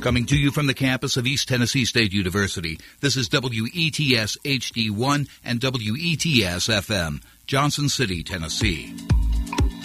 Coming to you from the campus of East Tennessee State University, this is WETS HD1 and WETS FM, Johnson City, Tennessee.